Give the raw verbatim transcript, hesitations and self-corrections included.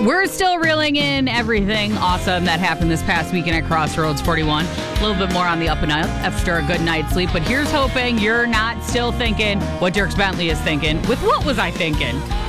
We're still reeling in everything awesome that happened this past weekend at Crossroads forty-one. A little bit more on the up and up after a good night's sleep. But here's hoping you're not still thinking what Dierks Bentley is thinking with What Was I Thinking?